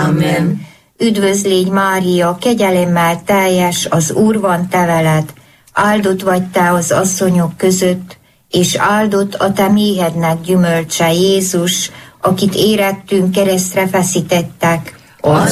Amen. Üdvözlégy Mária, kegyelemmel teljes, az Úr van te veled, áldott vagy te az asszonyok között, és áldott a te méhednek gyümölcse, Jézus, akit érettünk keresztre feszítettek.